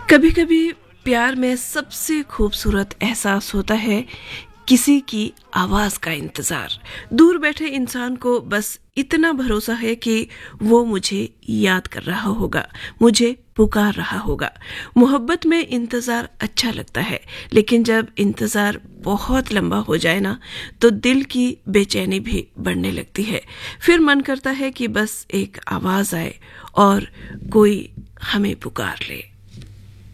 कभी कभी प्यार में सबसे खूबसूरत एहसास होता है किसी की आवाज का इंतजार। दूर बैठे इंसान को बस इतना भरोसा है कि वो मुझे याद कर रहा होगा, मुझे पुकार रहा होगा। मोहब्बत में इंतजार अच्छा लगता है, लेकिन जब इंतजार बहुत लंबा हो जाए ना, तो दिल की बेचैनी भी बढ़ने लगती है। फिर मन करता है कि बस एक आवाज आए और कोई हमें पुकार ले।